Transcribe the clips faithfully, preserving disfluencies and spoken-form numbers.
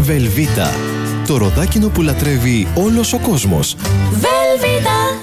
Βελβίτα. Το ροδάκινο που λατρεύει όλος ο κόσμος. Βελβίτα.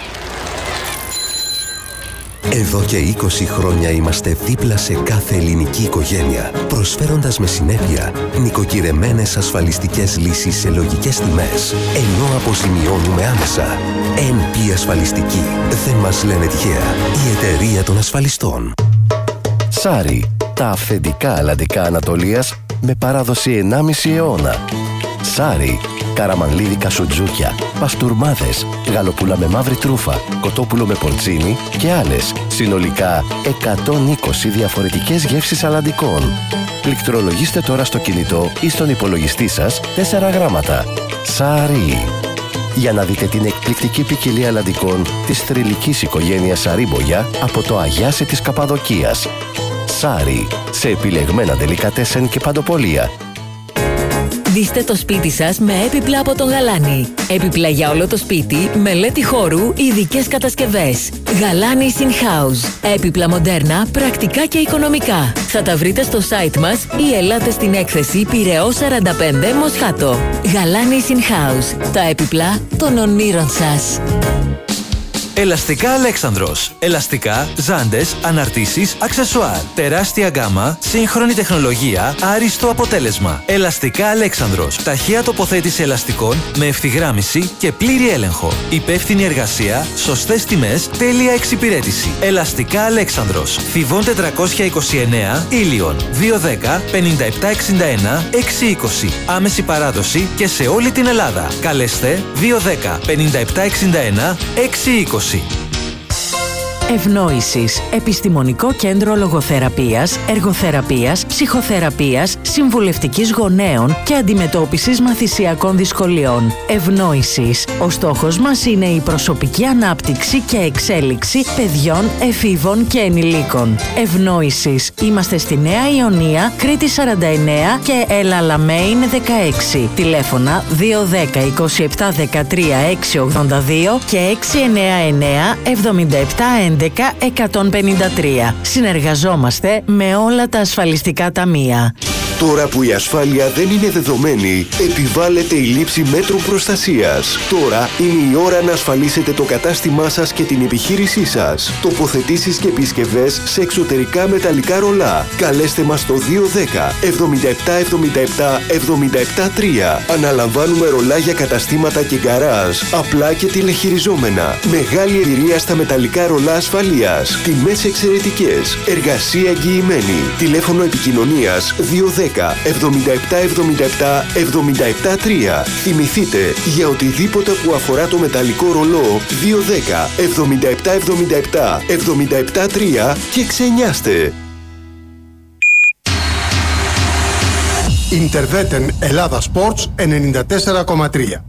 Εδώ και είκοσι χρόνια είμαστε δίπλα σε κάθε ελληνική οικογένεια, προσφέροντας με συνέπεια νοικοκυρεμένες ασφαλιστικές λύσεις σε λογικές τιμές, ενώ αποζημιώνουμε άμεσα. εν πι Ασφαλιστική. Δεν μας λένε τυχαία. Η εταιρεία των ασφαλιστών. Σάρι. Τα αυθεντικά αλλαντικά Ανατολίας με παράδοση ενάμιση αιώνα. Σάρι. Καραμανλίδικα σουτζούκια, παστούρμάδες, γαλοπούλα με μαύρη τρούφα, κοτόπουλο με πορτσίνι και άλλες. Συνολικά εκατόν είκοσι διαφορετικές γεύσεις αλλαντικών. Πληκτρολογήστε τώρα στο κινητό ή στον υπολογιστή σας τέσσερα γράμματα. Σάρι. Για να δείτε την εκπληκτική ποικιλία αλλαντικών της θρυλικής οικογένειας Σαρίμπογια από το Αγιάσι της Καπαδοκίας. Σάρι. Σε επιλεγμένα ντελικατέσεν και παντοπολία. Ντύστε το σπίτι σας με έπιπλα από τον Γαλάνη. Έπιπλα για όλο το σπίτι, μελέτη χώρου, ειδικές κατασκευές. Γαλάνη In House. Έπιπλα μοντέρνα, πρακτικά και οικονομικά. Θα τα βρείτε στο site μας ή ελάτε στην έκθεση Πειραιώς σαράντα πέντε Μοσχάτο. Γαλάνη In House. Τα έπιπλα των ονείρων σας. Ελαστικά Αλέξανδρος. Ελαστικά, ζάντες, αναρτήσεις, αξεσουάρ. Τεράστια γκάμα, σύγχρονη τεχνολογία, άριστο αποτέλεσμα. Ελαστικά Αλέξανδρος. Ταχεία τοποθέτηση ελαστικών με ευθυγράμμιση και πλήρη έλεγχο. Υπεύθυνη εργασία, σωστές τιμές, τέλεια εξυπηρέτηση. Ελαστικά Αλέξανδρος. Θηβών τετρακόσια είκοσι εννέα, Ήλιον. δύο δέκα πενήντα επτά εξήντα ένα έξι είκοσι. Άμεση παράδοση και σε όλη την Ελλάδα. Καλέστε δύο δέκα πενήντα επτά εξήντα ένα έξι είκοσι. Ευνόησης. Επιστημονικό κέντρο λογοθεραπείας, εργοθεραπείας, ψυχοθεραπείας, συμβουλευτικής γονέων και αντιμετώπισης μαθησιακών δυσκολιών. Ευνόησης. Ο στόχος μας είναι η προσωπική ανάπτυξη και εξέλιξη παιδιών, εφήβων και ενηλίκων. Ευνόησης. Είμαστε στη Νέα Ιωνία, Κρήτη σαράντα εννέα και Ελαλαμέιν δεκαέξι. Τηλέφωνα δύο δέκα είκοσι επτά δεκατρία έξι ογδόντα δύο και έξι εννέα εννέα εβδομήντα επτά έντεκα εκατόν πενήντα τρία. Συνεργαζόμαστε με όλα τα ασφαλιστικά ταμεία. Τώρα που η ασφάλεια δεν είναι δεδομένη, επιβάλλεται η λήψη μέτρων προστασίας. Τώρα είναι η ώρα να ασφαλίσετε το κατάστημά σας και την επιχείρησή σας. Τοποθετήσεις και επισκευές σε εξωτερικά μεταλλικά ρολά. Καλέστε μας στο δύο δέκα εβδομήντα επτά εβδομήντα επτά εβδομήντα επτά τρία. Αναλαμβάνουμε ρολά για καταστήματα και γκαράζ, απλά και τηλεχειριζόμενα. Μεγάλη εμπειρία στα μεταλλικά ρολά ασφαλείας. Τιμές εξαιρετικές. Εργασία εγγυημένη. Τηλέφωνο επικοινωνίας δύο δέκα εβδομήντα επτά εβδομήντα επτά εβδομήντα επτά τρία. Θυμηθείτε, για οτιδήποτε που αφορά το μεταλλικό ρολό, δύο δέκα εβδομήντα επτά εβδομήντα επτά εβδομήντα επτά τρία και ξενιάστε. Ιντερβέτεν Ελλάδα Sports ενενήντα τέσσερα κόμμα τρία.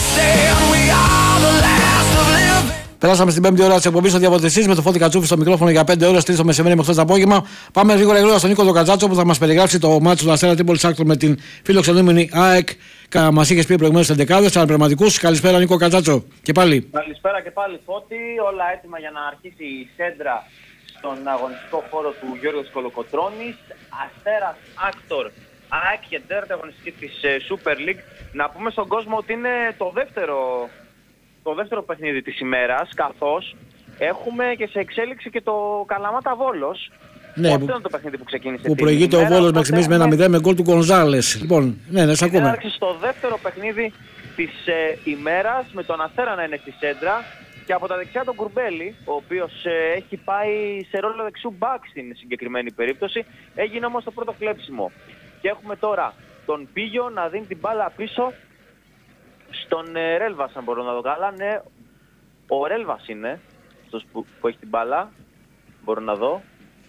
Περάσαμε στην πέμπτη ώρα τη εκπομπή στο Διαποτεσσής με το Φώτη Κατσούφι στο μικρόφωνο για πέντε ώρες, τρεις το μεσημέρι με χθες το απόγευμα. Πάμε γρήγορα γρήγορα στον Νίκο Κατζάτσο που θα μας περιγράψει το μάτσο του Αστέρα Τρίπολης Άκτορ με την φιλοξενούμενη ΑΕΚ. Μας είχες πει προηγουμένως στις εντεκάδες, αναπληρωματικούς. Καλησπέρα Νίκο Κατζάτσο και πάλι. Καλησπέρα και πάλι Φώτη. Όλα έτοιμα για να αρχίσει η σέντρα στον αγωνιστικό χώρο του Γιώργος Κολοκοτρώνης. Αστέρας Άκτορ ΑΕΚ και τέταρτη αγωνιστική της Super League. Να πούμε στον κόσμο ότι είναι το δεύτερο. Το δεύτερο παιχνίδι της ημέρας, καθώς έχουμε και σε εξέλιξη και το Καλαμάτα Βόλος. Ναι, αυτό είναι το παιχνίδι που ξεκίνησε. Που προηγείται ο Βόλος μέχρι στιγμής με ένα μηδέν με γκολ του Γκονζάλες. Λοιπόν, ναι, ναι, σε ακούμε. Άρχισε στο δεύτερο παιχνίδι της ε, ημέρας με τον Αστέρα να είναι στη σέντρα και από τα δεξιά τον Κουρμπέλη, ο οποίος ε, έχει πάει σε ρόλο δεξιού μπακ στην συγκεκριμένη περίπτωση. Έγινε όμως το πρώτο κλέψιμο. Και έχουμε τώρα τον Πίγιο να δίνει την μπάλα πίσω στον ε, Ρέλβας, αν μπορώ να δω καλά. Ναι, ο Ρέλβας είναι αυτός που, που έχει την μπάλα. Μπορώ να δω.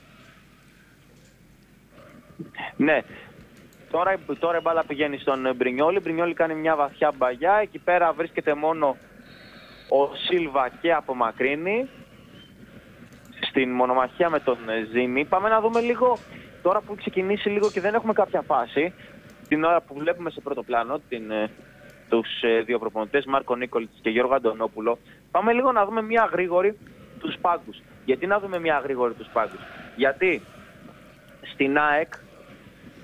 Ναι. Τώρα, τώρα η μπάλα πηγαίνει στον Μπρινιόλι. Μπρινιόλι κάνει μια βαθιά μπαγιά. Εκεί πέρα βρίσκεται μόνο ο Σίλβα και απομακρύνει στην μονομαχία με τον Ζήνη. Πάμε να δούμε λίγο, τώρα που έχει ξεκινήσει λίγο και δεν έχουμε κάποια φάση, την ώρα που βλέπουμε σε πρώτο πλάνο την, τους δύο προπονητές, Μάρκο Νίκολιτς και Γιώργο Αντωνόπουλο. Πάμε λίγο να δούμε μια γρήγορη τους πάγκους. Γιατί να δούμε μια γρήγορη τους πάγκους? Γιατί στην ΑΕΚ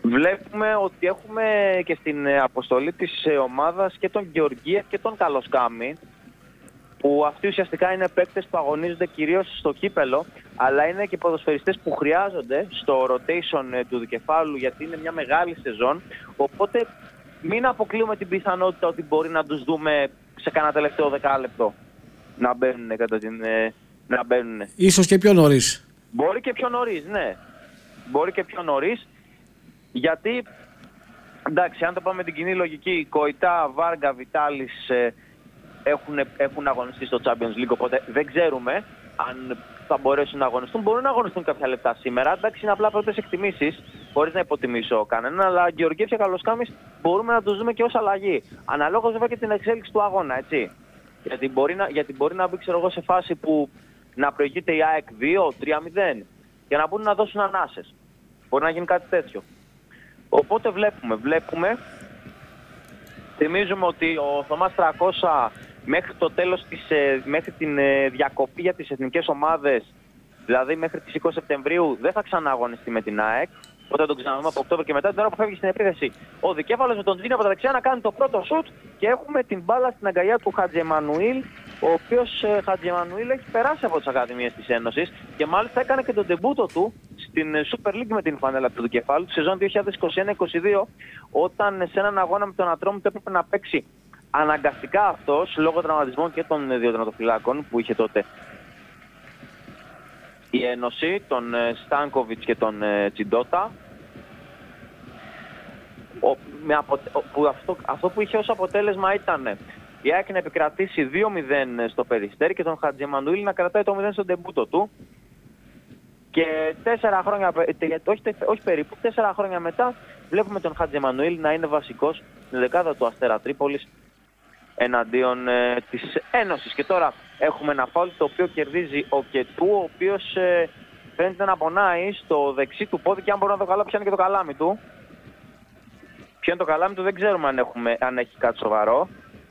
Βλέπουμε ότι έχουμε και στην αποστολή της ομάδας και τον Γεωργίευ και τον Καλοσκάμη, που αυτοί ουσιαστικά είναι παίκτες που αγωνίζονται κυρίως στο κύπελο, αλλά είναι και ποδοσφαιριστές που χρειάζονται στο rotation του δικεφάλου, γιατί είναι μια μεγάλη σεζόν. Οπότε μην αποκλείουμε την πιθανότητα ότι μπορεί να τους δούμε σε κάνα τελευταίο δεκάλεπτο να μπαίνουν κατά την... να μπαίνουν. Ίσως και πιο νωρίς. Μπορεί και πιο νωρίς, ναι. Μπορεί και πιο νωρίς, γιατί εντάξει, αν το πάμε με την κοινή λογική, Κοϊτά, Βάργα, Βιτάλης ε, έχουν, έχουν αγωνιστεί στο Champions League, οπότε δεν ξέρουμε αν θα μπορέσουν να αγωνιστούν. Μπορούν να αγωνιστούν κάποια λεπτά σήμερα. Εντάξει, είναι απλά πρώτες εκτιμήσεις, χωρίς να υποτιμήσω κανέναν, αλλά Γεωργίευ και Καλοσκάμης μπορούμε να τους δούμε και ως αλλαγή. Αναλόγως βέβαια και την εξέλιξη του αγώνα, έτσι. Γιατί μπορεί να, γιατί μπορεί να μπει, ξέρω εγώ, σε φάση που να προηγείται η ΑΕΚ δύο τρία μηδέν και να μπορούν να δώσουν ανάσες. Μπορεί να γίνει κάτι τέτοιο. Οπότε βλέπουμε, βλέπουμε. Θυμίζουμε ότι ο Θωμάς τριακόσια μέχρι το τέλος της, μέχρι την διακοπή για τις εθνικές ομάδες, δηλαδή μέχρι τις είκοσι Σεπτεμβρίου, δεν θα ξαναγωνιστεί με την ΑΕΚ. Οπότε τον ξαναδούμε από Οκτώβριο και μετά, την ώρα που φεύγει στην επίθεση ο δικέφαλος με τον Τζίνι από τα δεξιά να κάνει το πρώτο σουτ και έχουμε την μπάλα στην αγκαλιά του Χατζιεμανουήλ, ο οποίος ε, Χατζιεμανουήλ έχει περάσει από τις Ακαδημίες της Ένωσης και μάλιστα έκανε και τον ντεμπούτο του στην Super League με την φανέλα του δικεφάλου, τη σεζόν δύο χιλιάδες είκοσι ένα είκοσι δύο, όταν σε έναν αγώνα με τον Ατρόμητο έπρεπε να παίξει αναγκαστικά αυτός λόγω τραυματισμών και των δύο τερματοφυλάκων που είχε τότε η Ένωση, τον Στάνκοβιτς και τον Τσιντότα. Ο, με απο, που αυτό, αυτό που είχε ως αποτέλεσμα ήταν η ΑΕΚ να επικρατήσει δύο μηδέν στο Περιστέρι και τον Χατζιεμανουήλ να κρατάει το μηδέν στον ντεμπούτο του. Και τέσσερα χρόνια, όχι, όχι περίπου, τέσσερα χρόνια μετά βλέπουμε τον Χατζιεμανουήλ να είναι βασικός στην δεκάδα του Αστέρα Τρίπολης εναντίον ε, της Ένωσης. Και τώρα έχουμε ένα φάουλ το οποίο κερδίζει ο Κετού, ο οποίος ε, φαίνεται να πονάει στο δεξί του πόδι και αν μπορεί να το καλά πιάνει και το καλάμι του. Ποιο είναι το καλάμι του δεν ξέρουμε αν, έχουμε, αν έχει κάτι σοβαρό.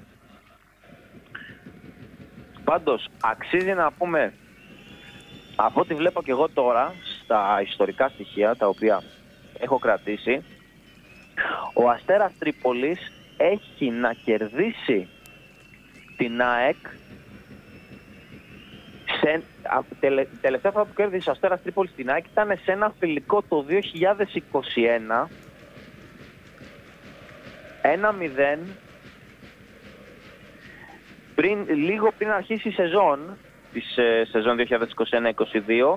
Πάντως αξίζει να πούμε, από ό,τι βλέπω και εγώ τώρα στα ιστορικά στοιχεία τα οποία έχω κρατήσει, ο Αστέρας Τρίπολης έχει να κερδίσει την ΑΕΚ σε, τελε, τελευταία φορά που κέρδισε ο Αστέρας Τρίπολης την ΑΕΚ ήταν σε ένα φιλικό το δύο χιλιάδες είκοσι ένα ένα μηδέν πριν, λίγο πριν αρχίσει η σεζόν της ε, σεζόν δύο χιλιάδες είκοσι ένα είκοσι δύο,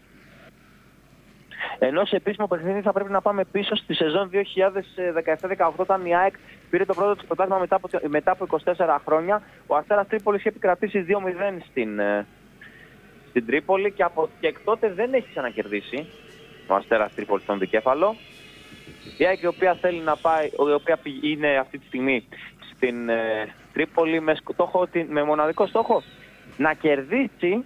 ενώ σε επίσημο παιχνίδι θα πρέπει να πάμε πίσω στη σεζόν δύο χιλιάδες δεκαεπτά δεκαοκτώ όταν η ΑΕΚ πήρε το πρώτο της πρωτάθλημα μετά, από, μετά από είκοσι τέσσερα χρόνια. Ο Αστέρας Τρίπολης είχε επικρατήσει δύο μηδέν στην, ε, στην Τρίπολη και, από, και εκ τότε δεν έχει ξανακερδίσει ο Αστέρας Τρίπολης στον δικέφαλο. Η ΑΕΚ η οποία θέλει να πάει, η οποία είναι αυτή τη στιγμή στην ε, Τρίπολη με, στόχο, με μοναδικό στόχο να κερδίσει,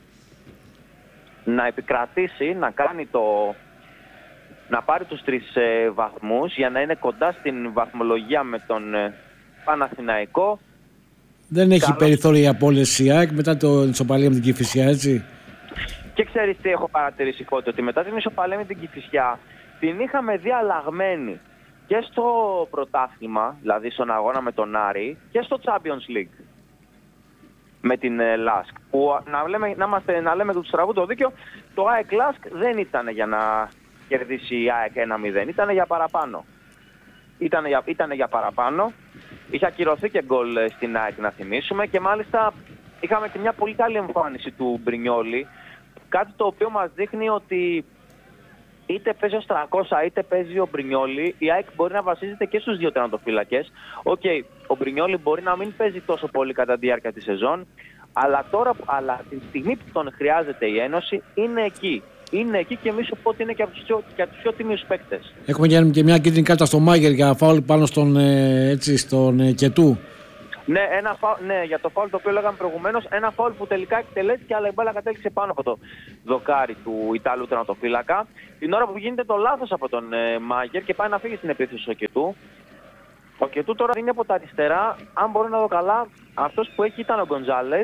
να επικρατήσει, να κάνει το, να πάρει τους τρεις ε, βαθμούς για να είναι κοντά στην βαθμολογία με τον ε, Παναθηναϊκό. Δεν έχει Καλώς. περιθώρια απόλυες η ΑΕΚ μετά το ισοπαλία με την Κηφισιά, έτσι. Και ξέρεις τι έχω παρατηρήσει, Φώτη, ότι μετά την ισοπαλία με την Κηφισιά την είχαμε δει αλλαγμένη και στο πρωτάθλημα, δηλαδή στον αγώνα με τον Άρη, και στο Champions League με την ε, Λάσκ. Που να, λέμε, να, είμαστε, να λέμε του στραβού το δίκιο, το ΑΕΚ Λάσκ δεν ήταν για να κερδίσει η ΑΕΚ ένα μηδέν, ήταν για παραπάνω. Ήταν για, ήτανε για παραπάνω. Είχε ακυρωθεί και γκολ στην ΑΕΚ, να θυμίσουμε, και μάλιστα είχαμε και μια πολύ καλή εμφάνιση του Μπρινιόλι, κάτι το οποίο μας δείχνει ότι είτε παίζει ο Στρακόσα είτε παίζει ο Μπρινιόλι, η ΑΕΚ μπορεί να βασίζεται και στους δύο τερματοφύλακες. Οκ, okay, ο Μπρινιόλι μπορεί να μην παίζει τόσο πολύ κατά τη διάρκεια της σεζόν, αλλά τώρα, αλλά τη στιγμή που τον χρειάζεται η Ένωση, είναι εκεί. Είναι εκεί και μη σου πω ότι είναι και από τους πιο, πιο τίμιους παίκτες. Έχουμε και μια κίτρινη κάρτα στο Μάγερ για φάουλ πάνω στον, έτσι, στον ε, Κετού. Ναι, ένα φάουλ, ναι, για το φάουλ το οποίο λέγαμε προηγουμένως, ένα φάουλ που τελικά εκτελέστηκε, αλλά η μπάλα κατέληξε πάνω από το δοκάρι του Ιταλού τερματοφύλακα. Την ώρα που γίνεται το λάθος από τον ε, Μάγερ και πάει να φύγει στην επίθεση ο Κετού. Ο Κετού τώρα είναι από τα αριστερά, αν μπορώ να δω καλά, αυτός που έχει ήταν ο Γκοντζάλες.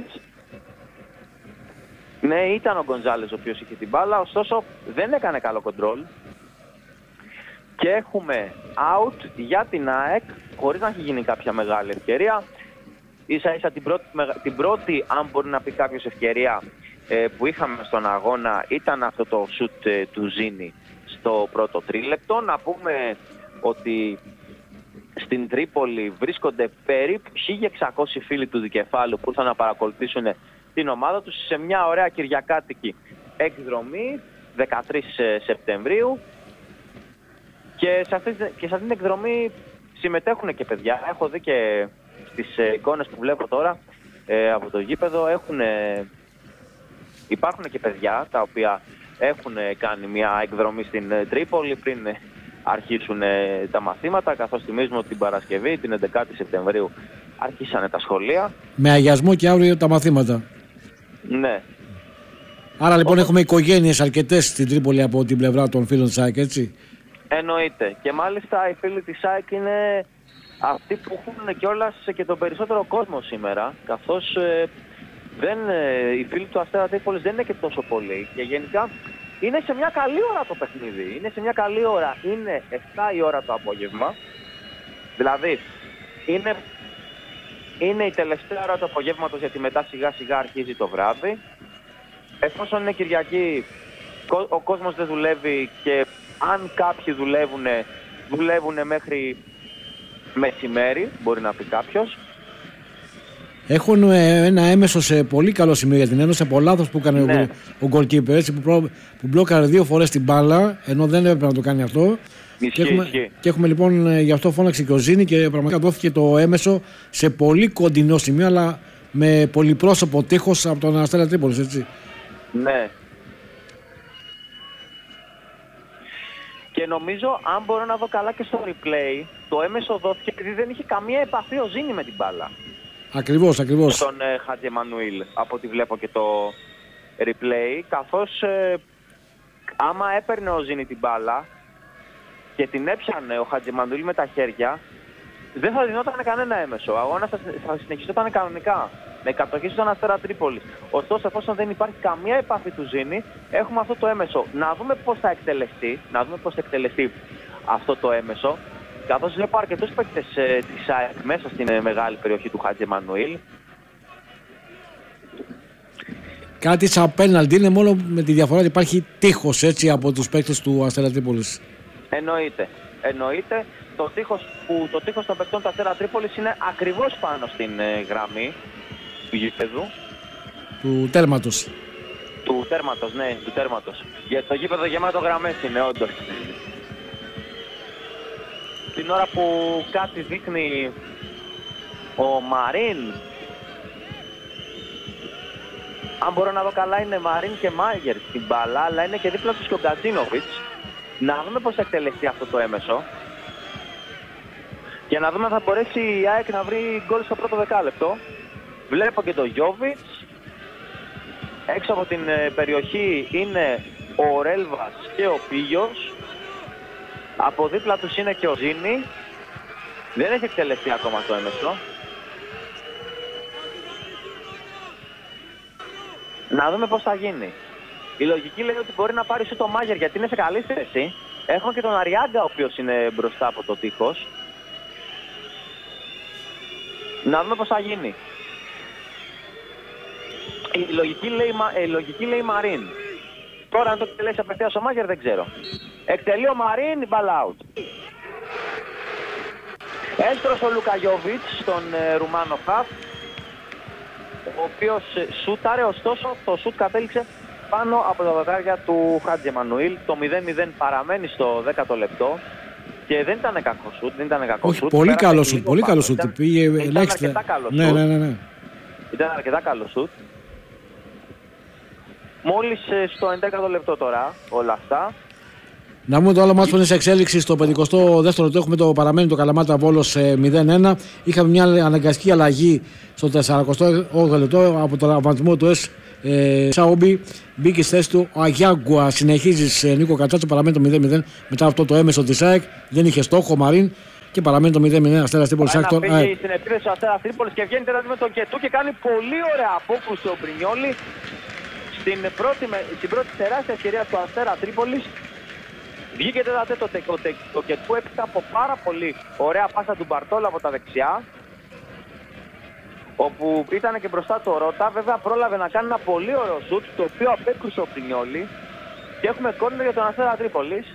Ναι, ήταν ο Γκοντζάλες ο οποίος είχε την μπάλα, ωστόσο δεν έκανε καλό κοντρόλ. Και έχουμε out για την ΑΕΚ, χωρίς να έχει γίνει κάποια μεγάλη ευκαιρία. Ίσα ίσα την πρώτη, την πρώτη αν μπορεί να πει κάποιος, ευκαιρία ε, που είχαμε στον αγώνα ήταν αυτό το σουτ ε, του Ζήνη στο πρώτο τρίλεπτο. Να πούμε ότι στην Τρίπολη βρίσκονται περίπου χίλια εξακόσιοι φίλοι του Δικεφάλου που ήρθαν να παρακολουθήσουν την ομάδα τους σε μια ωραία κυριακάτικη εκδρομή δεκατρείς Σεπτεμβρίου. Και σε αυτή, και σε αυτή την εκδρομή συμμετέχουν και παιδιά. Έχω δει και στις ε, εικόνες που βλέπω τώρα ε, από το γήπεδο, έχουν, ε, υπάρχουν και παιδιά τα οποία έχουν ε, κάνει μια εκδρομή στην ε, Τρίπολη πριν ε, αρχίσουν ε, τα μαθήματα, καθώς θυμίζουμε ότι την Παρασκευή, την έντεκα Σεπτεμβρίου, άρχισαν τα σχολεία. Με αγιασμό και αύριο τα μαθήματα. Ναι. Άρα λοιπόν Όπως... έχουμε οικογένειες αρκετές στην Τρίπολη από την πλευρά των φίλων της ΑΕΚ, έτσι. Εννοείται. Και μάλιστα οι φίλοι της ΑΕΚ είναι αυτοί που έχουν κιόλας και τον περισσότερο κόσμο σήμερα, καθώς ε, δεν, ε, οι φίλοι του Αστέρα Τρίπολης δεν είναι και τόσο πολλοί. Και γενικά είναι σε μια καλή ώρα το παιχνίδι. Είναι σε μια καλή ώρα. Είναι επτά η ώρα το απόγευμα. Δηλαδή, είναι, είναι η τελευταία ώρα του απογεύματος, γιατί μετά σιγά σιγά αρχίζει το βράδυ. Εφόσον είναι Κυριακή, ο κόσμος δεν δουλεύει και αν κάποιοι δουλεύουν, δουλεύουν μέχρι μεσημέρι, μπορεί να πει κάποιος. Έχουν ένα έμεσο σε πολύ καλό σημείο για την Ένωση από λάθος που έκανε ναι. ο goalkeeper, έτσι, που, προ, που μπλόκαρε δύο φορές την μπάλα, ενώ δεν έπρεπε να το κάνει αυτό. Ισχύει, και, έχουμε, ισχύει. και έχουμε λοιπόν, γι' αυτό φώναξε και ο Ζήνη και πραγματικά δόθηκε το έμεσο σε πολύ κοντινό σημείο, αλλά με πολυπρόσωπο τείχος από τον Αστέρα Τρίπολης, έτσι. Ναι. Και νομίζω, αν μπορώ να δω καλά και στο replay, το έμεσο δόθηκε επειδή δεν είχε καμία επαφή ο Ζήνη με την μπάλα. Ακριβώς, ακριβώς. Στον ε, Χατζη Εμμανουήλ, από ό,τι βλέπω και το replay, καθώς ε, άμα έπαιρνε ο Ζήνη την μπάλα και την έπιανε ο Χατζη Εμμανουήλ με τα χέρια, δεν θα δινόταν κανένα έμεσο. Ο αγώνας θα, θα συνεχιζόταν κανονικά, με κατοχή στον Αστέρα Τρίπολης. Ωστόσο, εφόσον δεν υπάρχει καμία επαφή του Ζήνη, έχουμε αυτό το έμεσο. Να δούμε πώς θα εκτελεστεί, να δούμε πώς θα εκτελεστεί αυτό το έμεσο. Καθώς βλέπω αρκετούς παίκτες ε, της ΑΕΚ μέσα στην ε, μεγάλη περιοχή του Χατζη Εμμανουήλ. Κάτι σαν πέναλτι είναι, μόνο με τη διαφορά ότι υπάρχει τείχος, έτσι, από τους παίκτες του Αστέρα Τρίπολης. Εννοείται. Εννοείται. Το τείχος, που, το τείχος των παικτών του Αστέρα Τρίπολης είναι ακριβώς πάνω στην ε, γραμμή του γήπεδου. Του τέρματος. Του τέρματος, ναι, του τέρματος. Για το γήπεδο γεμάτο γραμμές είναι, όντως. Την ώρα που κάτι δείχνει ο Μαρίν, αν μπορώ να δω καλά, είναι Μαρίν και Μάγερ στην μπάλα, αλλά είναι και δίπλα τους και ο Γκατζίνοβιτς. Να δούμε πώς θα εκτελεστεί αυτό το έμεσο και να δούμε αν θα μπορέσει η ΑΕΚ να βρει γκολ στο πρώτο δεκάλεπτο. Βλέπω και τον Γιόβιτς. Έξω από την περιοχή είναι ο Ρέλβας και ο Πίγιος. Από δίπλα τους είναι και ο Ζήνη. Δεν έχει εκτελεστεί ακόμα το έμεσο. Να δούμε πώς θα γίνει. Η λογική λέει ότι μπορεί να πάρει σου το Μάγερ, γιατί είναι σε καλή θέση. Έχουμε και τον Αριάγκα, ο οποίος είναι μπροστά από το τείχος. Να δούμε πώς θα γίνει. Η λογική λέει, η λογική λέει Μαρίν. Τώρα αν το εκτελέσει απευθείας ο Μάγερ δεν ξέρω. Εκτελεί ο Μαρίν, ball out. Έστρωσε ο Λουκαγιόβιτς στον ε, Ρουμάνο χαφ, ο οποίος ε, σούταρε, ωστόσο το σούτ κατέληξε πάνω από τα δοκάρια του Χατζη Εμμανουήλ. Το μηδέν μηδέν παραμένει στο δέκατο λεπτό και δεν ήταν κακό σούτ, δεν ήταν κακό Όχι, σούτ. πολύ καλό σούτ, πολύ καλό σούτ. Ήταν, πήγε ήταν αρκετά καλό ναι, σούτ. ναι, ναι, ναι. Ήταν αρκετά καλό σούτ. Μόλις ε, στο ενδέκατο λεπτό τώρα όλα αυτά. Να πούμε το άλλο μάτς που είναι σε εξέλιξη στο πενηκοστό δεύτερο λεπτό. Έχουμε το παραμένει το Καλαμάτα Βόλος μηδέν ένα. Είχαμε μια αναγκαστική αλλαγή στο σαρανταοκτώ λεπτό από τον avancement του ΕΣ ε, Σάουμπι. Μπήκε στη θέση του ο Αγιάγκουα. Συνεχίζει σε Νίκο Κατσάτσο. Παραμένει το μηδέν μηδέν μετά αυτό το έμεσο της ΑΕΚ. Δεν είχε στόχο ο Μαρίν και παραμένει το μηδέν μηδέν. Αστέρας Τρίπολης. Ένα πήγε στην επίθεση ο Αστέρας Τρίπολης και βγαίνει τέταρτη με τον Κετού και κάνει πολύ ωραία απόκρουση ο Μπρινιόλι στην πρώτη, στην πρώτη τεράστια ευκαιρία του Αστέρα Τρίπολης. Βγήκε τέταρτε το, το, το, το Κετού έπειτα από πάρα πολύ ωραία πάσα του Μπαρτόλο από τα δεξιά, όπου ήταν και μπροστά του ο Ρώτα. Βέβαια πρόλαβε να κάνει ένα πολύ ωραίο σουτ, το οποίο απέκρουσε ο Πρινιόλι, και έχουμε κόρνερ για τον Αστέρα Τρίπολης.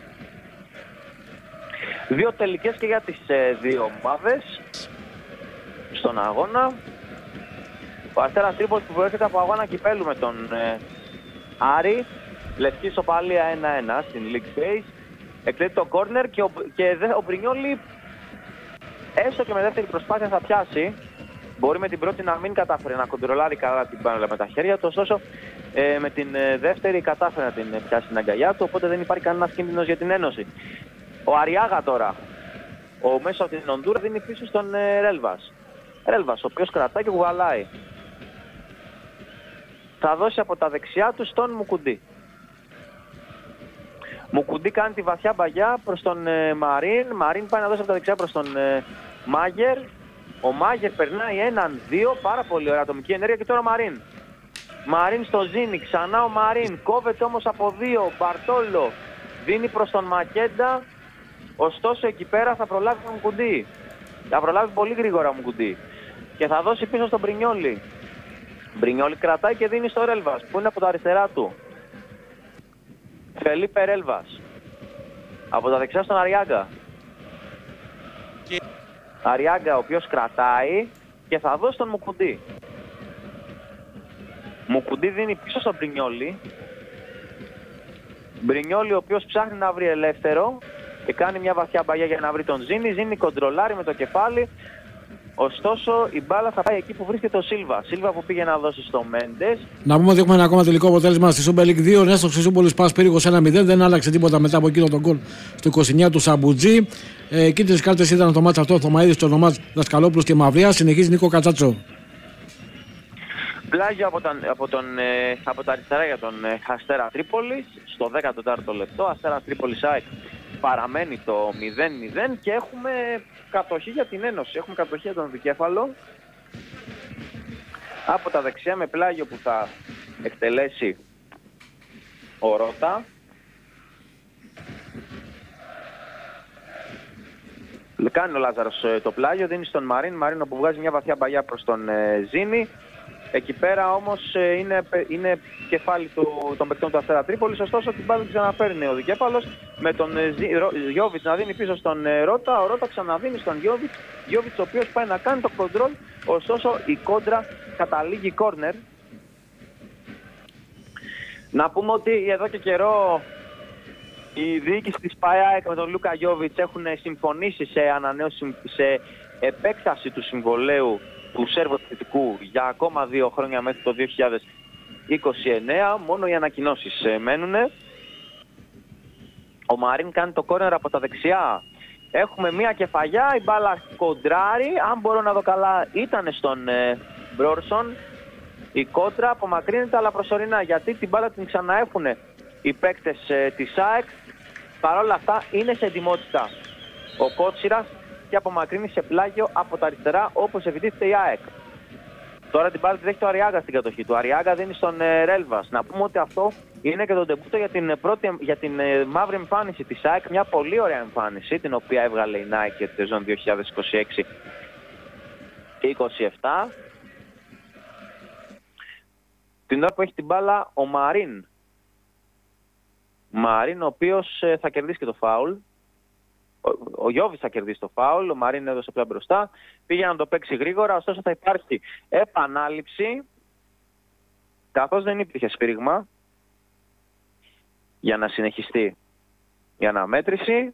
Δύο τελικές και για τις ε, δύο ομάδες στον αγώνα. Ο Αστέρας Τρίπολης που προέρχεται από αγώνα κυπέλου με τον ε, Άρη. Λευκή ισοπαλία ένα ένα στην League Base. Εκλέγει το κόρνερ και ο, και δε, ο Μπρινιόλι έστω και με δεύτερη προσπάθεια θα πιάσει. Μπορεί με την πρώτη να μην κατάφερε να κοντρολάρει καλά την μπάλα με τα χέρια του, ωστόσο ε, με την ε, δεύτερη κατάφερε να την ε, πιάσει στην αγκαλιά του, οπότε δεν υπάρχει κανένας κίνδυνος για την Ένωση. Ο Αριάγα τώρα, ο μέσω από την Ονδούρα, δίνει πίσω στον ε, Ρέλβας. Ρέλβας, ο οποίος κρατάει και κουβαλάει. Θα δώσει από τα δεξιά του στον Μουκουντή. Μουκουντή κάνει τη βαθιά μπαγιά προς τον ε, Μαρίν. Μαρίν πάει να δώσει από τα δεξιά προς τον ε, Μάγερ. Ο Μάγερ περνάει έναν δύο, πάρα πολύ ωραία ατομική ενέργεια και τώρα ο Μαρίν. Μαρίν στο Ζίνι, ξανά ο Μαρίν, κόβεται όμως από δύο, Μπαρτόλο δίνει προς τον Μακέντα, ωστόσο εκεί πέρα θα προλάβει τον Μουκουντή. Θα προλάβει πολύ γρήγορα ο Μουκουντή και θα δώσει πίσω στον Μπρινιόλι. Μπρινιόλι κρατάει και δίνει στο Ρέλβας που είναι από τα αριστερά του. Φελίπε Ρέλβας. Από τα δεξιά στον Αριάγκα. Και... Αριάγκα ο οποίος κρατάει και θα δώσει τον Μουκουντή. Μουκουντή δίνει πίσω στον Μπρινιόλι. Μπρινιόλι ο οποίος ψάχνει να βρει ελεύθερο και κάνει μια βαθιά μπαγιά για να βρει τον Ζίνι. Ζίνι κοντρολάρει με το κεφάλι. Ωστόσο η μπάλα θα πάει εκεί που βρίσκεται ο Σίλβα. Σίλβα που πήγε να δώσει στο Μέντες. Να πούμε ότι έχουμε ένα ακόμα τελικό αποτέλεσμα στη Super League δύο. Νέστο Χρυσούπολης Πας Πύργος ένα μηδέν. Δεν άλλαξε τίποτα μετά από εκείνο τον γκολ στο είκοσι εννιά του Σαμπουτζή. Ε, Κίτρινες κάρτες ήταν το μάτς αυτό. Θωμαίδης, το ονομάτ Δασκαλόπουλος και Μαυρία. Συνεχίζει Νίκο Κατσάτσο. Πλάγιο από, τον, από, τον, ε, από τα αριστερά για τον ε, Αστέρα Τρίπολης. Στο δέκατο τέταρτο λεπτό. Αστέρα Τρίπολης ΑΕΚ παραμένει το μηδέν μηδέν και έχουμε κατοχή για την Ένωση. Έχουμε κατοχή για τον Δικέφαλο. Από τα δεξιά με πλάγιο που θα εκτελέσει ο Ρώτα. Κάνει ο Λάζαρος το πλάγιο, δίνει στον Μαρίν. Μαρίν που βγάζει μια βαθιά μπαγιά προς τον Ζίνι. Εκεί πέρα όμως είναι, είναι κεφάλι του, των παικτών του Αστέρα Τρίπολης, ωστόσο την μπάλα ξαναφέρνει ο Δικέφαλος με τον Γιόβιτς να δίνει πίσω στον Ρώτα, ο Ρώτα ξαναδίνει στον Γιόβιτς, Γιόβιτς ο οποίος πάει να κάνει το κοντρόλ, ωστόσο η κόντρα καταλήγει κόρνερ. Να πούμε ότι εδώ και καιρό η διοίκηση της ΠΑΕΑΕΚ με τον Λούκα Γιόβιτς έχουν συμφωνήσει σε ανανέωση, σε επέκταση του συμβολαίου του Σέρβου Αθλητικού για ακόμα δύο χρόνια μέχρι το δύο χιλιάδες είκοσι εννέα. Μόνο οι ανακοινώσεις μένουν. Ο Μαρίν κάνει το κόρνερ από τα δεξιά. Έχουμε μία κεφαγιά, η μπάλα κοντράρει. Αν μπορώ να δω καλά ήταν στον ε, Μπρόρσον. Η κόντρα απομακρύνεται αλλά προσωρινά, γιατί την μπάλα την ξαναέχουν οι παίκτες ε, της ΑΕΚ. Παρ' όλα αυτά είναι σε ετοιμότητα ο Κότσιρας και απομακρύνει σε πλάγιο από τα αριστερά όπως επιτίθεται η ΑΕΚ. Τώρα την μπάλα τη δέχεται ο Αριάγκα στην κατοχή του. Ο Αριάγκα δίνει στον ε, Ρέλβας. Να πούμε ότι αυτό είναι και το ντεμπούτο για την, πρώτη, για την ε, μαύρη εμφάνιση της ΑΕΚ. Μια πολύ ωραία εμφάνιση την οποία έβγαλε η Nike για τη σεζόν δύο χιλιάδες είκοσι έξι και είκοσι επτά. Την ώρα που έχει την μπάλα ο Μαρίν. Μαρίν ο οποίος ε, θα κερδίσει και το φάουλ. Ο, ο Γιώβης θα κερδίσει το φάουλ, ο Μαρίν έδωσε πλέον μπροστά, πήγε να το παίξει γρήγορα, ωστόσο θα υπάρχει επανάληψη, καθώς δεν υπήρχε σφύριγμα για να συνεχιστεί η αναμέτρηση.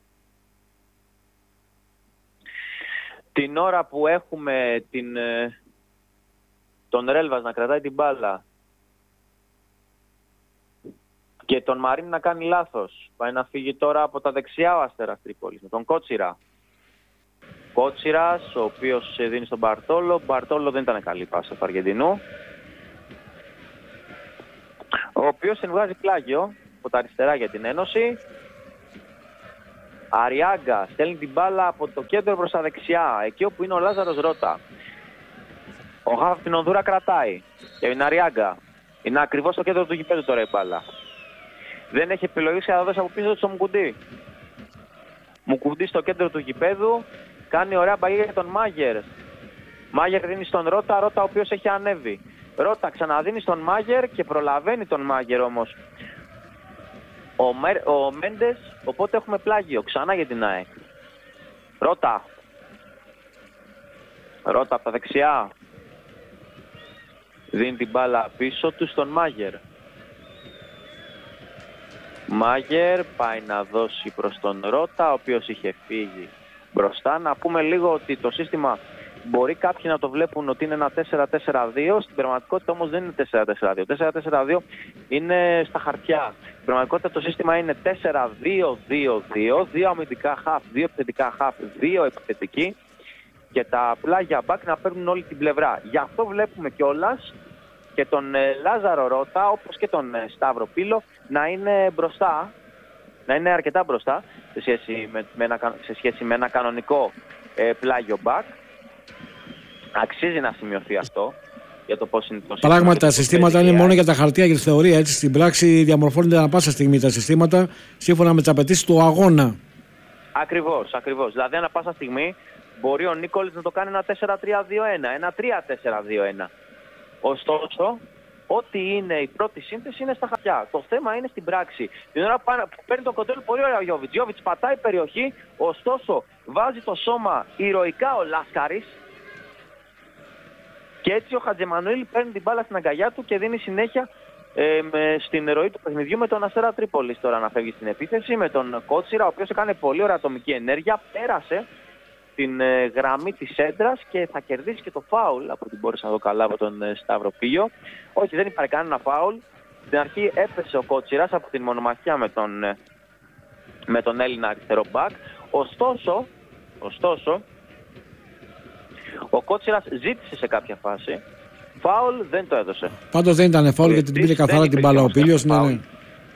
Την ώρα που έχουμε την, τον Ρέλβας να κρατάει την μπάλα και τον Μαρίν να κάνει λάθος. Πάει να φύγει τώρα από τα δεξιά ο Αστέρας Τρίπολης με τον Κότσιρα. Κότσιρας, ο οποίος δίνει στον Μπαρτόλο. Μπαρτόλο δεν ήταν καλή πάσα του Αργεντινού. Ο οποίος συμβάζει πλάγιο από τα αριστερά για την Ένωση. Αριάγκα στέλνει την μπάλα από το κέντρο προς τα δεξιά, εκεί όπου είναι ο Λάζαρος Ρώτα. Ο Χαφ την Ονδούρα κρατάει και είναι Αριάγκα. Είναι ακριβώς στο κέντρο του γηπέδου τώρα η μπάλα. Δεν έχει επιλογή σχεδόν από πίσω του στο Μουκουντή. Μουκουντή στο κέντρο του γηπέδου. Κάνει ωραία μπαγιά για τον Μάγερ. Μάγερ δίνει στον Ρώτα, Ρώτα ο οποίος έχει ανέβει. Ρώτα ξαναδίνει στον Μάγερ και προλαβαίνει τον Μάγερ όμως ο, Μερ, ο Μέντες, οπότε έχουμε πλάγιο ξανά για την ΑΕΚ. Ρώτα. Ρώτα από τα δεξιά. Δίνει την μπάλα πίσω του στον Μάγερ. Μάγερ πάει να δώσει προς τον Ρώτα, ο οποίος είχε φύγει μπροστά. Να πούμε λίγο ότι το σύστημα μπορεί κάποιοι να το βλέπουν ότι είναι ένα τέσσερα τέσσερα δύο, στην πραγματικότητα όμως δεν είναι τέσσερα τέσσερα δύο. τέσσερα τέσσερα δύο είναι στα χαρτιά. Στην πραγματικότητα το σύστημα είναι τέσσερα δύο δύο δύο, δύο αμυντικά χαφ, δύο επιθετικά χαφ, δύο επιθετικοί και τα πλάγια μπακ να παίρνουν όλη την πλευρά. Γι' αυτό βλέπουμε κιόλας και τον ε, Λάζαρο Ρώτα, όπως και τον ε, Σταύρο Πύλο, να είναι μπροστά, να είναι αρκετά μπροστά σε σχέση με, με, ένα, σε σχέση με ένα κανονικό ε, πλάγιο μπακ. Αξίζει να σημειωθεί αυτό για το πώς είναι το σύστημα. Πράγματι τα συστήματα είναι μόνο για τα χαρτιά και τη θεωρία. Έτσι, στην πράξη διαμορφώνονται ανά πάσα στιγμή τα συστήματα σύμφωνα με τις απαιτήσεις του αγώνα. Ακριβώς, ακριβώς. Δηλαδή ανά πάσα στιγμή μπορεί ο Νίκολης να το κάνει ένα τέσσερα τρία δύο ένα, ένα τρία τέσσερα δύο ένα. Ωστόσο, ό,τι είναι η πρώτη σύνθεση είναι στα χαρτιά. Το θέμα είναι στην πράξη. Την ώρα που παίρνει το κοντρόλ πολύ ωραία ο Γιώβιτς. Γιώβιτς πατάει περιοχή, ωστόσο βάζει το σώμα ηρωικά ο Λάσκαρης. Και έτσι ο Χατζεμανουήλ παίρνει την μπάλα στην αγκαλιά του και δίνει συνέχεια ε, με, στην ροή του παιχνιδιού με τον Αστέρα Τρίπολης τώρα να φεύγει στην επίθεση. Με τον Κότσιρα, ο οποίος έκανε πολύ ωραία ατομική ενέργεια, πέρασε την ε, γραμμή της έντρας και θα κερδίσει και το φάουλ, από ό,τι μπόρεσα να δω καλά από τον ε, Σταύρο Πύλιο. Όχι, δεν υπάρχει κανένα φάουλ. Στην αρχή έπεσε ο Κότσιρας από την μονομαχία με τον, ε, με τον Έλληνα αριστερό μπακ. Ωστόσο, ωστόσο, ο Κότσιρας ζήτησε σε κάποια φάση. Φάουλ δεν το έδωσε. Πάντως δεν ήταν φάουλ γιατί την πήρε καθαρά την μπάλα ο Πύλιος. Ναι, ναι.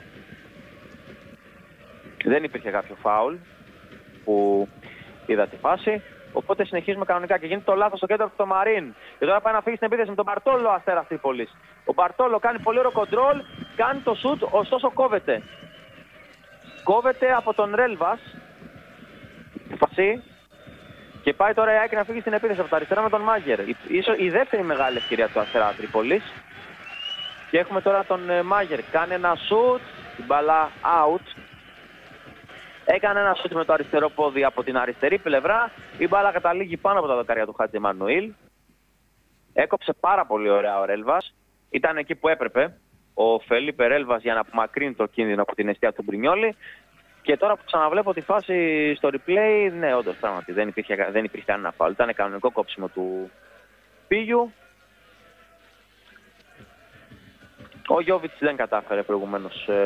Δεν υπήρχε κάποιο φάουλ που είδα τη φάση. Οπότε συνεχίζουμε κανονικά και γίνεται το λάθος στο κέντρο του το Μαρίν. Και τώρα πάει να φύγει στην επίθεση με τον Μπαρτόλο Αστέρας Τρίπολης. Ο Μπαρτόλο κάνει πολύ ωραίο κοντρόλ, κάνει το σουτ, ωστόσο κόβεται. Κόβεται από τον Ρέλβας. Φάση. Και πάει τώρα η ΑΕΚ να φύγει στην επίθεση από τα αριστερά με τον Μάγερ. Η, ίσως η δεύτερη μεγάλη ευκαιρία του Αστέρα Τρίπολης. Και έχουμε τώρα τον ε, Μάγερ. Κάνει ένα σουτ, την μπαλά out. Έκανε ένα σουτ με το αριστερό πόδι από την αριστερή πλευρά. Η μπάλα καταλήγει πάνω από τα δοκάρια του Χατζεμανουήλ. Έκοψε πάρα πολύ ωραία ο Ρέλβας. Ήταν εκεί που έπρεπε ο Φελίπε Ρέλβας για να απομακρύνει το κίνδυνο από την εστία του Μπρινιόλη. Και τώρα που ξαναβλέπω τη φάση στο replay, ναι, όντως πράγματι δεν υπήρχε, δεν υπήρχε κανένα φάουλ. Ήταν κανονικό κόψιμο του Πύγιου. Ο Γιώβιτς δεν κατάφερε προηγουμένως ε,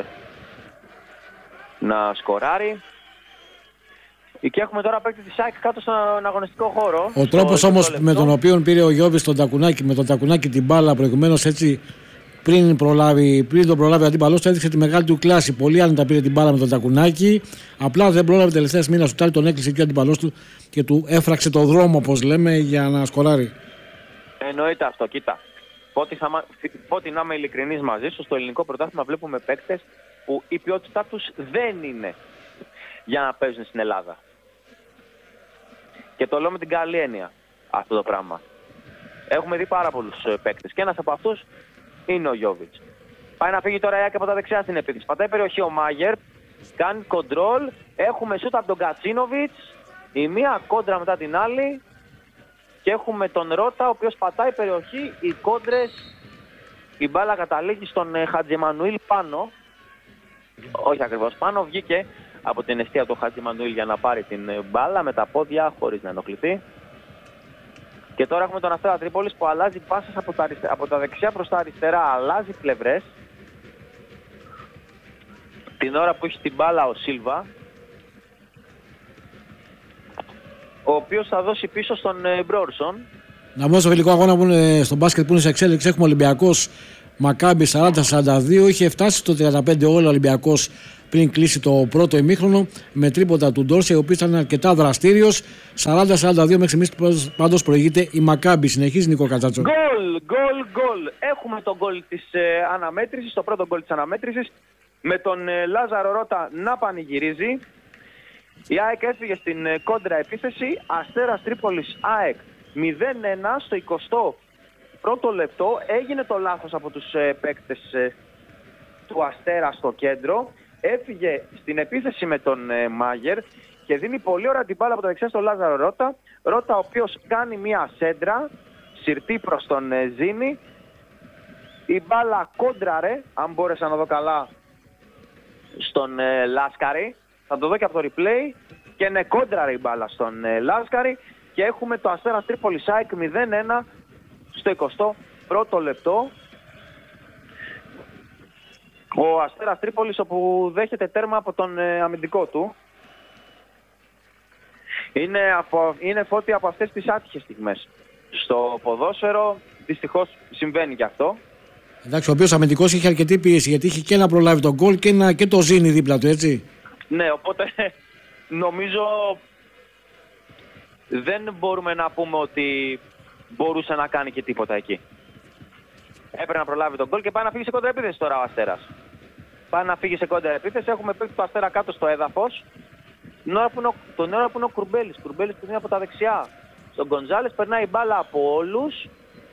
να σκοράρει. Και έχουμε τώρα παίκτη της ΑΕΚ κάτω στον αγωνιστικό χώρο. Ο τρόπος όμως με τον οποίο πήρε ο Γιώβιτς τον Τακουνάκη, με τον Τακουνάκη την μπάλα προηγουμένως έτσι. Πριν, προλάβει, πριν τον προλάβει ο αντίπαλος του, έδειξε τη μεγάλη του κλάση. Πολύ άνετα πήρε την μπάλα με τον Τακουνάκη. Απλά δεν πρόλαβε τελευταία στιγμή να σουτάρει, τον έκλεισε και ο αντίπαλος του και του έφραξε το δρόμο, όπως λέμε, για να σκοράρει. Εννοείται αυτό, κοίτα. Πότε να είμαι ειλικρινής μαζί σου, στο ελληνικό πρωτάθλημα βλέπουμε παίκτες που η ποιότητά τους δεν είναι για να παίζουν στην Ελλάδα. Και το λέω με την καλή έννοια αυτό το πράγμα. Έχουμε δει πάρα πολλούς παίκτες και ένας από αυτούς είναι ο Γιώβιτς. Πάει να φύγει τώρα η ΑΕΚ από τα δεξιά στην επίθεση. Πατάει περιοχή ο Μάγερ, κάνει κοντρόλ. Έχουμε σούτ από τον Κατσίνοβιτς. Η μία κόντρα μετά την άλλη. Και έχουμε τον Ρώτα, ο οποίος πατάει περιοχή. Οι κόντρες, η μπάλα καταλήγει στον Χατζεμανουήλ πάνω. Όχι ακριβώς πάνω, βγήκε από την εστία του Χατζεμανουήλ για να πάρει την μπάλα με τα πόδια χωρίς να ενοχληθεί. Και τώρα έχουμε τον Αστέρα Τρίπολης που αλλάζει πάσες από τα, αριστε... από τα δεξιά προς τα αριστερά, αλλάζει πλευρές. Την ώρα που έχει την μπάλα ο Σίλβα, ο οποίος θα δώσει πίσω στον ε, Μπρόρσον. Να πούμε στο φιλικό αγώνα που είναι στο μπάσκετ που είναι σε εξέλιξη, έχουμε Ολυμπιακός Μακάμπι σαράντα σαράντα δύο. Είχε φτάσει στο τριάντα πέντε όλα ο Ολυμπιακός πριν κλείσει το πρώτο ημίχρονο με τρίποτα του Ντόρσε, ο οποίος ήταν αρκετά δραστήριος. σαράντα σαράντα δύο μέχρι στιγμής πάντως προηγείται η Μακάμπι. Συνεχίζει Νίκο Κατσάτσο. Γκολ, γκολ, γκολ. Έχουμε το γκολ της ε, αναμέτρησης, το πρώτο γκολ της αναμέτρησης. με τον ε, Λάζαρο Ρώτα να πανηγυρίζει. Η ΑΕΚ έφυγε στην ε, κόντρα επίθεση. Αστέρας Τρίπολης ΑΕΚ μηδέν ένα στο εικοστό πρώτο λεπτό. Έγινε το λάθος από τους ε, παίκτες ε, του Αστέρα στο κέντρο. Έφυγε στην επίθεση με τον ε, Μάγερ και δίνει πολύ ωραία την μπάλα από τα δεξιά στο Λάζαρο Ρώτα. Ρώτα ο οποίος κάνει μία σέντρα, συρτή προς τον ε, Ζήνη. Η μπάλα κόντραρε, αν μπόρεσα να δω καλά, στον ε, Λάσκαρη. Θα το δω και από το replay. Και είναι κόντραρε η μπάλα στον ε, Λάσκαρη. Και έχουμε το Αστέρας Τρίπολης ΑΕΚ μηδέν ένα στο εικοστό πρώτο λεπτό. Ο Αστέρας Τρίπολης όπου δέχεται τέρμα από τον ε, αμυντικό του. Είναι, από, είναι φώτη από αυτές τις άτυχες στιγμές. Στο ποδόσφαιρο δυστυχώς συμβαίνει και αυτό. Εντάξει, ο οποίος αμυντικός είχε αρκετή πίεση γιατί είχε και να προλάβει τον γκολ και, να, και το Ζήνη δίπλα του, έτσι. Ναι, οπότε νομίζω δεν μπορούμε να πούμε ότι μπορούσε να κάνει και τίποτα εκεί. Έπρεπε να προλάβει τον γκολ και πάει να φύγει σε κόντρα επίθεση τώρα ο Αστέρας. Πάει να φύγει σε κόντρα επίθεση, έχουμε πει το Αστέρα κάτω στο έδαφος. Την ώρα που είναι ο, τον ώρα που είναι ο Κουρμπέλης, Κουρμπέλης που είναι από τα δεξιά. Στον Γκοντζάλες περνάει η μπάλα από όλους.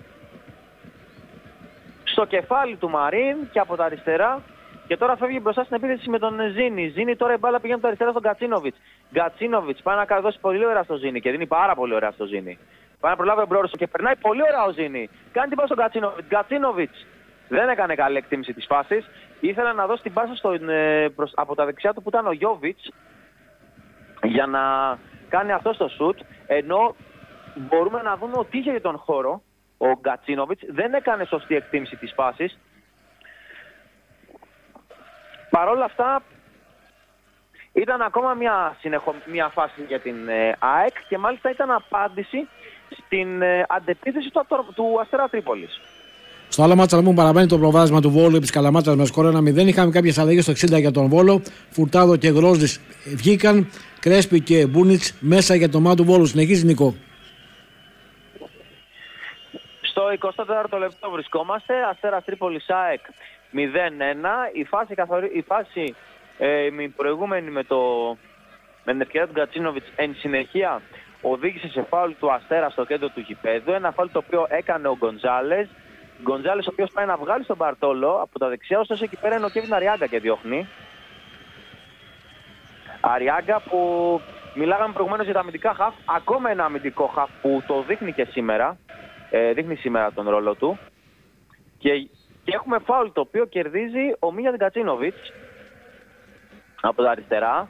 Στο κεφάλι του Μαρίν και από τα αριστερά. Και τώρα φεύγει μπροστά στην επίθεση με τον Ζήνη. Ζήνη τώρα η μπάλα πηγαίνει από τα αριστερά στον Γκατσίνοβιτς. Γκατσίνοβιτς πάει να δώσει πολύ ωραία στο Ζήνη και δίνει πάρα πολύ ωραία στο Ζήνη. Πάει να προλάβει ο Μπρόρος και περνάει πολύ ωραία ο Ζήνη. Κάνει την πάσα στον Γκατσίνοβιτς. Γκατσίνοβιτς δεν έκανε καλή εκτίμηση της φάσης. Ήθελε να δώσει την πάσα στον, ε, προς, από τα δεξιά του που ήταν ο Γιόβιτς για να κάνει αυτό στο σουτ. Ενώ μπορούμε να δούμε ότι είχε τον χώρο. Ο Γκατσίνοβιτς δεν έκανε σωστή εκτίμηση της φάσης. Παρ' όλα αυτά ήταν ακόμα μια, συνεχο... μια φάση για την ε, ΑΕΚ και μάλιστα ήταν απάντηση στην ε, αντεπίθεση του, του Αστέρα Τρίπολης. Στο άλλο μάτσα μου παραμένει το προβάδισμα του Βόλου επί της Καλαμάτας με σκορ ένα μηδέν. Είχαμε κάποιες αλλαγές στο εξήντα για τον Βόλο. Φουρτάδο και Γρόζης βγήκαν. Κρέσπι και Μπούνιτς μέσα για το μάτι του Βόλου. Συνεχίζει, Νικό. Στο εικοστό τέταρτο λεπτό βρισκόμαστε. Αστέρας Τρίπολης ΑΕΚ μηδέν ένα. Η φάση, καθορι... η φάση ε, η προηγούμενη με, το... με την ευκαιρία του Γκατσίνοβιτς εν συνεχεία οδήγησε σε φάουλ του Αστέρα στο κέντρο του γηπέδου. Ένα φάουλ το οποίο έκανε ο Γκοντζάλες. Γκοντζάλες ο οποίος πάει να βγάλει στον Μπαρτόλο από τα δεξιά, ωστόσο εκεί πέρα είναι ο Κέβιν Αριάγκα και διώχνει. Αριάγκα που μιλάγαμε προηγουμένως για τα αμυντικά χαφ, ακόμα ένα αμυντικό χαφ που το δείχνει και σήμερα. Ε, δείχνει σήμερα τον ρόλο του. Και, και έχουμε φάουλ το οποίο κερδίζει ο Μίγιαν Γκατσίνοβιτς από τα αριστερά.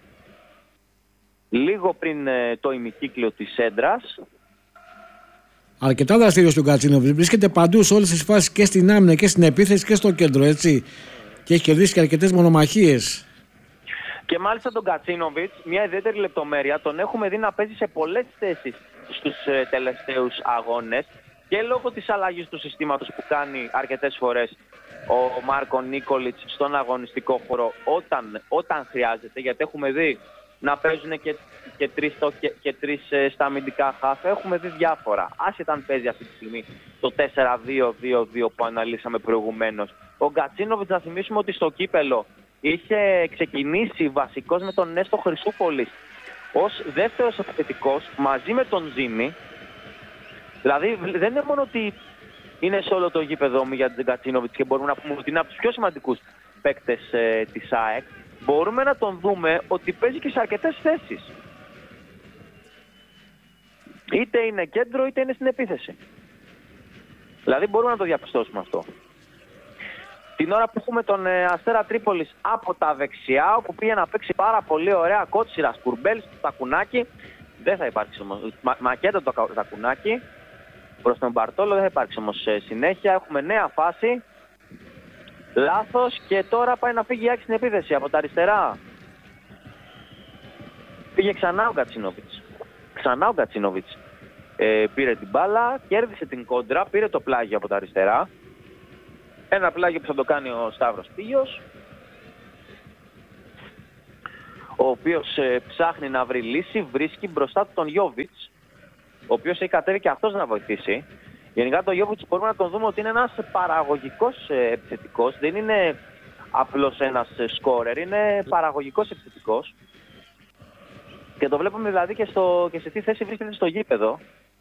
Λίγο πριν ε, το ημικύκλιο της έντρας. Αρκετά δραστήριος του Γκατσίνοβιτς. Βρίσκεται παντού σε όλες τις φάσεις και στην άμυνα και στην επίθεση και στο κέντρο, έτσι. Και έχει κερδίσει και αρκετές μονομαχίες. Και μάλιστα τον Γκατσίνοβιτς, μια ιδιαίτερη λεπτομέρεια, τον έχουμε δει να παίζει σε πολλές θέσεις στους ε, τελευταίους αγώνες και λόγω της αλλαγής του συστήματος που κάνει αρκετές φορές ο Μάρκο Νίκολιτς στον αγωνιστικό χώρο όταν, όταν χρειάζεται, γιατί έχουμε δει να παίζουν και, και τρεις, το, και, και τρεις ε, στα αμυντικά χαφ. Έχουμε δει διάφορα. Άσχετα αν παίζει αυτή τη στιγμή το τέσσερα δύο δύο δύο που αναλύσαμε προηγουμένως. Ο Γκατσίνοβιτς, να θυμίσουμε ότι στο κύπελο είχε ξεκινήσει βασικός με τον Νέστο Χρυσούπολης ως δεύτερος επιθετικός μαζί με τον Ζήνη. Δηλαδή δεν είναι μόνο ότι είναι σε όλο το γήπεδο για τον Γκατσίνοβιτς και μπορούμε να πούμε ότι είναι από τους πιο σημαντικούς παίκτες ε, της ΑΕΚ. Μπορούμε να τον δούμε ότι παίζει και σε αρκετές θέσεις. Είτε είναι κέντρο είτε είναι στην επίθεση. Δηλαδή μπορούμε να το διαπιστώσουμε αυτό. Την ώρα που έχουμε τον ε, Αστέρα Τρίπολης από τα δεξιά, όπου πήγε να παίξει πάρα πολύ ωραία Κότσιρας, Κουρμπέλης, το τακουνάκι. Δεν θα υπάρξει όμως. Μα, μακέτο το τακουνάκι προς τον Μπαρτόλο, δεν θα υπάρξει όμως ε, συνέχεια. Έχουμε νέα φάση. Λάθος και τώρα πάει να φύγει η ΑΕΚ στην επίθεση από τα αριστερά. Πήγε ξανά ο Γκατσίνοβιτς. Ξανά ο Γκατσίνοβιτς. Ε, πήρε την μπάλα, κέρδισε την κόντρα, πήρε το πλάγιο από τα αριστερά. Ένα πλάγιο που θα το κάνει ο Σταύρος Πίγιος, ο οποίος ε, ψάχνει να βρει λύση, βρίσκει μπροστά του τον Γιόβιτς, ο οποίος έχει κατέβει και αυτός να βοηθήσει. Γενικά τον Γιόβιτς μπορούμε να τον δούμε ότι είναι ένας παραγωγικός ε, επιθετικός, δεν είναι απλώς ένας σκόρερ, είναι παραγωγικός επιθετικός. Και το βλέπουμε δηλαδή και, στο, και σε τι θέση βρίσκεται στο γήπεδο.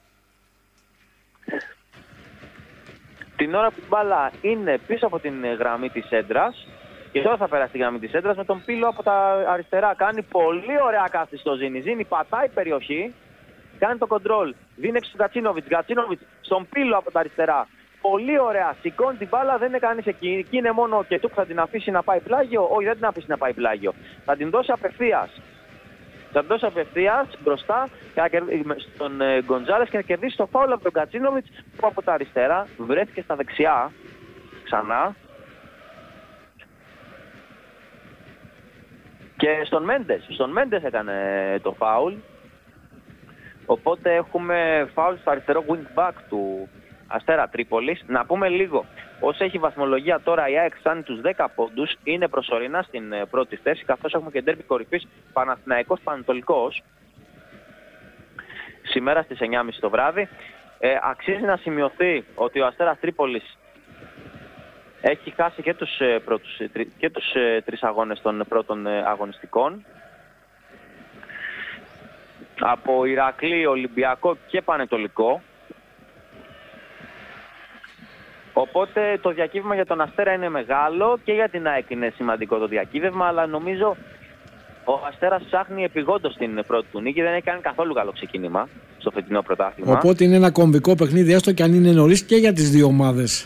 Την ώρα που η μπάλα είναι πίσω από την γραμμή της έντρας, και τώρα θα περάσει τη γραμμή της έντρας, με τον Πύλο από τα αριστερά. Κάνει πολύ ωραία κάθεση στο Ζήνη. Ζήνη πατάει περιοχή, κάνει το κοντρόλ, δίνει έξω στον Κατσίνοβιτς. Κατσίνοβιτς στον Πύλο από τα αριστερά. Πολύ ωραία. Σηκώνει την μπάλα, δεν είναι κανείς εκεί. Εκεί είναι μόνο ο Κετού που θα την αφήσει να πάει πλάγιο. Όχι, δεν την αφήσει να πάει πλάγιο. Θα την δώσει απευθείας. Θα την δώσει απευθείας μπροστά στον ε, Γκοντζάλες και να κερδίσει το φάουλ από τον Κατσίνοβιτς που από τα αριστερά βρέθηκε στα δεξιά ξανά. Και στον Μέντες. Στον Μέντες έκανε το φάουλ. Οπότε έχουμε φάουλ στο αριστερό wing back του Αστέρα Τρίπολης. Να πούμε λίγο, όσο έχει βαθμολογία τώρα η ΑΕΚ φτάνει τους δέκα πόντους, είναι προσωρινά στην πρώτη θέση, καθώς έχουμε και ντέρμπι κορυφής Παναθηναϊκός Πανετολικός σήμερα στις εννιά και μισή το βράδυ. Ε, αξίζει να σημειωθεί ότι ο Αστέρας Τρίπολης έχει χάσει και τους, πρώτους, και τους τρεις αγώνες των πρώτων αγωνιστικών από Ηρακλή, Ολυμπιακό και Πανετολικό. Οπότε το διακύβευμα για τον Αστέρα είναι μεγάλο και για την ΑΕΚ είναι σημαντικό το διακύβευμα, αλλά νομίζω ο Αστέρας ψάχνει επειγόντως την πρώτη του νίκη, δεν έχει κάνει καθόλου καλό ξεκίνημα στο φετινό πρωτάθλημα. Οπότε είναι ένα κομβικό παιχνίδι, έστω και αν είναι νωρίς και για τις δύο ομάδες.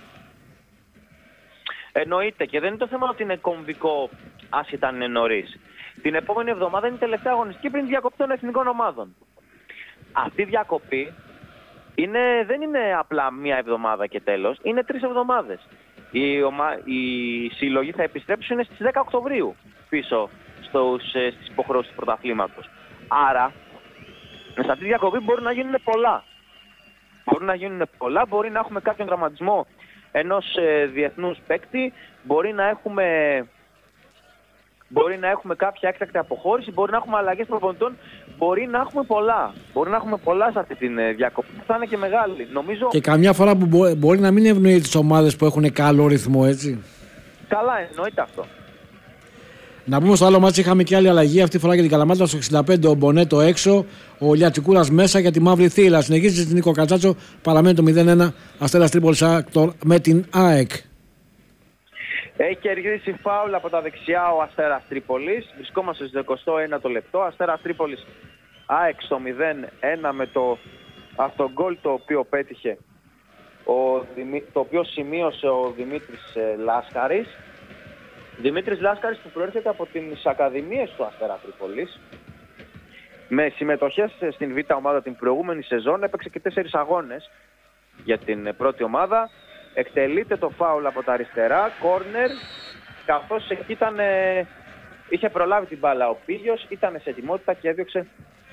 Εννοείται, και δεν είναι το θέμα ότι είναι κομβικό άσχετα αν είναι νωρίς. Την επόμενη εβδομάδα είναι η τελευταία αγωνιστική πριν διακοπή των εθνικών ομάδων. Αυτή η διακοπή είναι, δεν είναι απλά μία εβδομάδα και τέλος, είναι τρεις εβδομάδες. Οι, ομα... οι συλλογοί θα επιστρέψουν στις δέκα Οκτωβρίου πίσω στους, στις υποχρεώσεις του πρωταθλήματος. Άρα, σε αυτή τη διακοπή μπορεί να γίνουν πολλά. Μπορεί να γίνουν πολλά, μπορεί να έχουμε κάποιον τραυματισμό ενός ε, διεθνούς παίκτη, μπορεί να έχουμε... Μπορεί να έχουμε κάποια έκτακτη αποχώρηση, μπορεί να έχουμε αλλαγές προπονητών, μπορεί να έχουμε πολλά. Μπορεί να έχουμε πολλά σε αυτή τη διακοπή που θα είναι και μεγάλη. Νομίζω... Και καμιά φορά που μπο- μπορεί να μην ευνοεί τις ομάδες που έχουν καλό ρυθμό, έτσι. Καλά, εννοείται αυτό. Να πούμε στο άλλο μάτσι είχαμε και άλλη αλλαγή. Αυτή τη φορά για την Καλαμάτα στο εξήντα πέντε ο Μπονέτο έξω, ο Λιατσικούρας μέσα για τη Μαύρη Θύλα. Συνεχίζει την Νίκο Κατσάτσο, παραμένει το μηδέν ένα Αστέρας Τρίπολης με την ΑΕΚ. Έχει κερδίσει φάουλ από τα δεξιά ο Αστέρας Τρίπολης. Βρισκόμαστε στο εικοστό ένατο λεπτό. Αστέρας Τρίπολης ΑΕΚ στο μηδέν ένα με το αυτογκόλ το οποίο πέτυχε, ο Δημή... το οποίο σημείωσε ο Δημήτρης Λάσκαρης. Δημήτρης Λάσκαρης που προέρχεται από τις ακαδημίες του Αστέρα Τρίπολης. Με συμμετοχές στην Β' ομάδα την προηγούμενη σεζόν, έπαιξε και τέσσερις αγώνες για την πρώτη ομάδα. Εκτελείται το φάουλ από τα αριστερά, κόρνερ, καθώς εκεί ήταν, ε, είχε προλάβει την μπάλα ο Πίλιος, ήταν σε ετοιμότητα και έδιωξε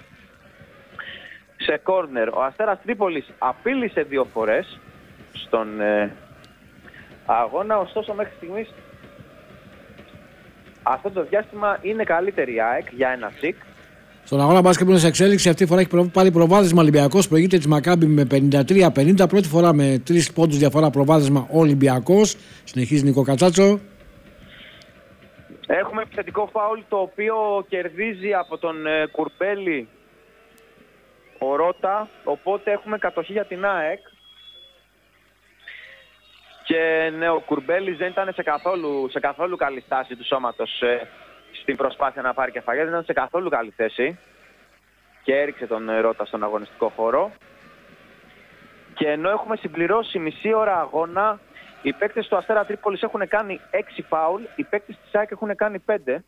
σε κόρνερ. Ο Αστέρας Τρίπολης απείλησε δύο φορές στον ε, αγώνα, ωστόσο μέχρι στιγμής αυτό το διάστημα είναι καλύτερη η ΑΕΚ για ένα σικ. Στον αγώνα μπάσκετ που είναι σε εξέλιξη, αυτή τη φορά έχει πάρει προβάδισμα Ολυμπιακός. Προηγείται της Μακάμπι με πενήντα τρία πενήντα. Πρώτη φορά με τρεις πόντους διαφορά προβάδισμα Ολυμπιακός. Συνεχίζει Νίκο Κατσάτσο. Έχουμε επιθετικό φάουλ το οποίο κερδίζει από τον ε, Κουρμπέλη ο Ρώτα. Οπότε έχουμε κατοχή για την ΑΕΚ. Και ναι, ο Κουρμπέλης δεν ήταν σε καθόλου, σε καθόλου καλή στάση του σώματος ε, στην προσπάθεια να πάρει κεφαλιά, δεν ήταν σε καθόλου καλή θέση και έριξε τον Ρώτα στον αγωνιστικό χώρο. Και ενώ έχουμε συμπληρώσει μισή ώρα αγώνα, οι παίκτες του Αστέρα Τρίπολης έχουν κάνει έξι φάουλ, οι παίκτες της ΑΕΚ έχουν κάνει πέντε.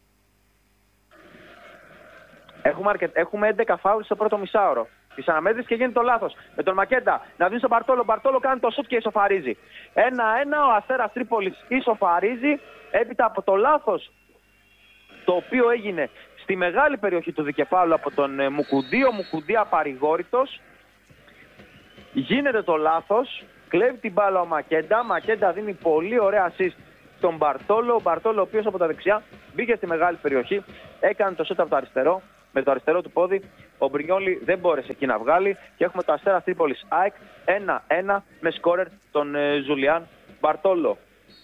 Έχουμε, αρκε... έχουμε έντεκα φάουλ στο πρώτο μισάωρο της αναμέτρησης και γίνεται το λάθος. Με τον Μακέντα να δίνει στον Μπαρτόλο, Μπαρτόλο κάνει το σουτ και ισοφαρίζει. ένα ένα, ο Αστέρας Τρίπολης ισοφαρίζει έπειτα από το λάθος το οποίο έγινε στη μεγάλη περιοχή του δικεφάλου από τον ε, Μουκουντή. Ο Μουκουντή απαρηγόρητος. Γίνεται το λάθος, κλέβει την μπάλα ο Μακέντα. Μακέντα δίνει πολύ ωραία assist στον Μπαρτόλο. Ο Μπαρτόλο ο οποίος από τα δεξιά μπήκε στη μεγάλη περιοχή, έκανε το σούτ από το αριστερό. Με το αριστερό του πόδι ο Μπρινιόλι δεν μπόρεσε εκεί να βγάλει και έχουμε το Αστέρα Τρίπολης ΑΕΚ ένα ένα με σκόρερ τον ε, Ζουλιάν Μπαρτόλο.